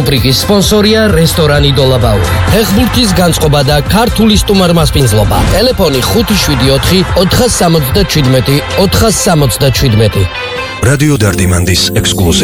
რუბრიკის სპონსორია რესტორანი დოლაბაური. ფეხბურთის განწყობა და ქართული სტუმარმასპინძლობა. ტელეფონი 574 477 477. რადიო დარდიმანდის ექსკლუზივი